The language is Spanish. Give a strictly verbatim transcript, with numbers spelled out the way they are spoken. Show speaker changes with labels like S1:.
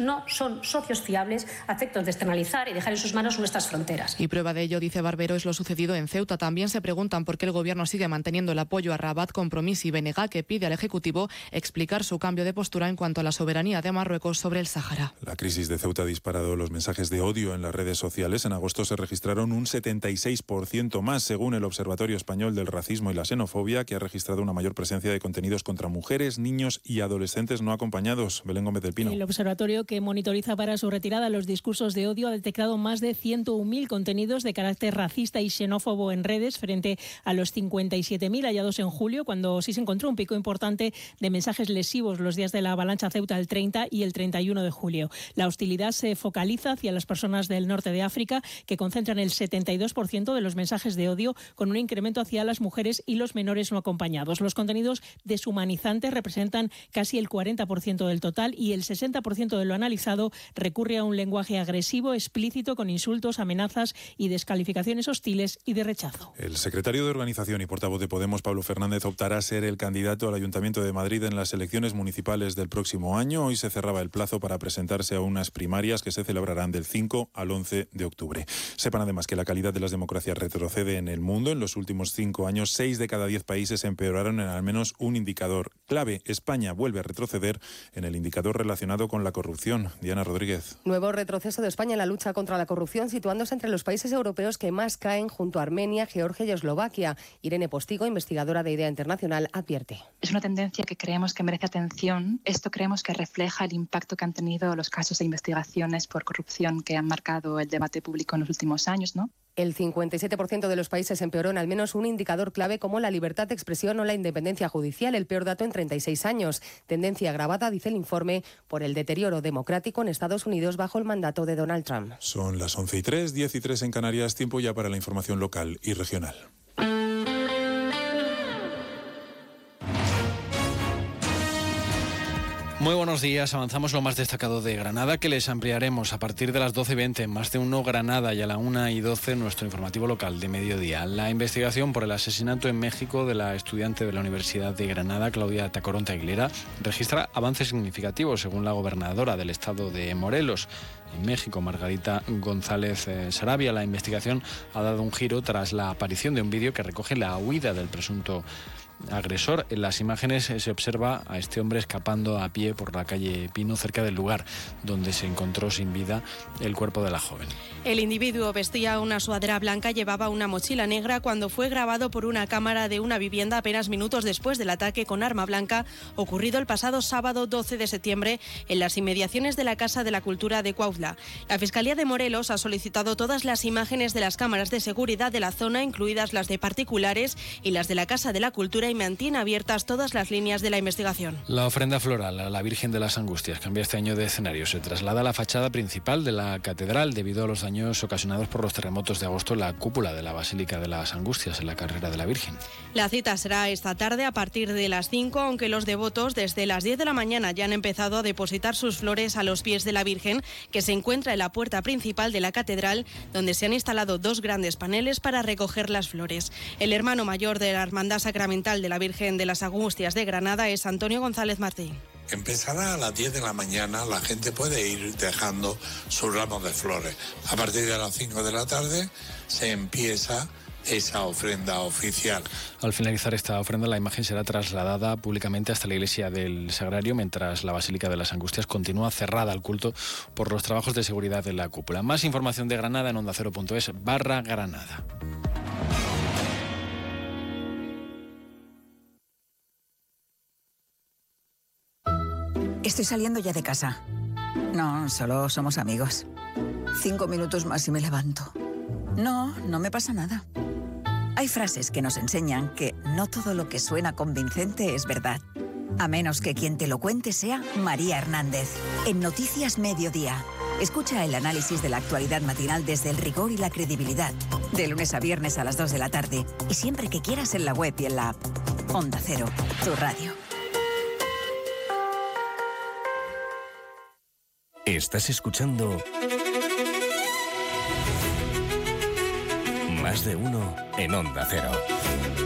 S1: no son socios fiables a efectos de externalizar y dejar en sus manos nuestras fronteras.
S2: Y prueba de ello, dice Barbero, es lo sucedido en Ceuta. También se preguntan por qué el Gobierno sigue manteniendo el apoyo a Rabat, Compromís y Benega, que pide al Ejecutivo explicar su cambio de postura en cuanto a la soberanía de Marruecos sobre el Sáhara.
S3: La crisis de Ceuta ha disparado los mensajes de odio en las redes sociales. En agosto se registraron un setenta y seis por ciento más, según el Observatorio Español del Racismo y la Xenofobia, que ha registrado una mayor presencia de contenidos contra mujeres, niños y adolescentes no acompañados. Belén Gómez del Pino.
S4: El observatorio, que monitoriza para su retirada los discursos de odio, ha detectado más de ciento uno mil contenidos de carácter racista y xenófobo en redes, frente a los cincuenta y siete mil hallados en julio, cuando sí se encontró un pico importante de mensajes lesivos los días de la avalancha Ceuta, el treinta y el treinta y uno de julio. La hostilidad se focaliza hacia las personas del norte de África, que concentran el setenta y dos por ciento de los mensajes de odio, con un incremento hacia las mujeres y los menores no acompañados. Los contenidos deshumanizantes representan casi el cuarenta por ciento del total y el sesenta por ciento de lo analizado recurre a un lenguaje agresivo, explícito, con insultos, amenazas y descalificaciones hostiles y de rechazo.
S3: El secretario de Organización y portavoz de Podemos, Pablo Fernández, optará a ser el candidato al Ayuntamiento de Madrid en las elecciones municipales del próximo año. Hoy se cerraba el plazo para presentarse a unas primarias que se celebrarán del cinco al once de octubre. Sepan además que la calidad de las democracias retrocede en el mundo. En los últimos cinco años, seis de cada diez países empeoraron en al menos un indicador clave. España vuelve a retroceder en el indicador relacionado con la corrupción. Diana Rodríguez.
S5: Nuevo retroceso de España en la lucha contra la corrupción, situándose entre los países europeos que más caen, junto a Armenia, Georgia y Eslovaquia. Irene Postigo, investigadora de Idea Internacional, advierte.
S6: Es una tendencia que creemos que merece atención. Esto creemos que refleja el impacto que han tenido los casos de investigaciones por corrupción que han marcado el debate público en los últimos años, ¿no?
S5: El cincuenta y siete por ciento de los países empeoró en al menos un indicador clave como la libertad de expresión o la independencia judicial, el peor dato en treinta y seis años. Tendencia agravada, dice el informe, por el deterioro democrático en Estados Unidos bajo el mandato de Donald Trump.
S3: Son las once y tres, diez y tres en Canarias, tiempo ya para la información local y regional.
S7: Muy buenos días, avanzamos lo más destacado de Granada, que les ampliaremos a partir de las doce y veinte en Más de Uno Granada y a la una y doce nuestro informativo local de mediodía. La investigación por el asesinato en México de la estudiante de la Universidad de Granada, Claudia Tacoronte Aguilera, registra avances significativos, según la gobernadora del estado de Morelos. En México, Margarita González eh, Sarabia, la investigación ha dado un giro tras la aparición de un vídeo que recoge la huida del presunto agresor. En las imágenes se observa a este hombre escapando a pie por la calle Pino, cerca del lugar donde se encontró sin vida el cuerpo de la joven.
S8: El individuo vestía una sudadera blanca, llevaba una mochila negra cuando fue grabado por una cámara de una vivienda apenas minutos después del ataque con arma blanca ocurrido el pasado sábado doce de septiembre en las inmediaciones de la Casa de la Cultura de Cuautla. La Fiscalía de Morelos ha solicitado todas las imágenes de las cámaras de seguridad de la zona, incluidas las de particulares y las de la Casa de la Cultura, y mantiene abiertas todas las líneas de la investigación.
S7: La ofrenda floral a la Virgen de las Angustias cambia este año de escenario. Se traslada a la fachada principal de la catedral debido a los daños ocasionados por los terremotos de agosto en la cúpula de la Basílica de las Angustias, en la carrera de la Virgen.
S8: La cita será esta tarde a partir de las cinco, aunque los devotos desde las diez de la mañana ya han empezado a depositar sus flores a los pies de la Virgen, que se encuentra en la puerta principal de la catedral, donde se han instalado dos grandes paneles para recoger las flores. El hermano mayor de la Hermandad Sacramental de la Virgen de las Angustias de Granada es Antonio González Martín.
S9: Empezará a las diez de la mañana, la gente puede ir dejando sus ramos de flores. A partir de las cinco de la tarde se empieza esa ofrenda oficial.
S7: Al finalizar esta ofrenda, la imagen será trasladada públicamente hasta la iglesia del Sagrario, mientras la Basílica de las Angustias continúa cerrada al culto por los trabajos de seguridad de la cúpula. Más información de Granada en onda cero punto es barra Granada.
S10: Estoy saliendo ya de casa. No, solo somos amigos. Cinco minutos más y me levanto. No, no me pasa nada. Hay frases que nos enseñan que no todo lo que suena convincente es verdad. A menos que quien te lo cuente sea María Hernández. En Noticias Mediodía. Escucha el análisis de la actualidad matinal desde el rigor y la credibilidad. De lunes a viernes a las dos de la tarde. Y siempre que quieras en la web y en la app. Onda Cero, tu radio.
S11: Estás escuchando Más de Uno en Onda Cero.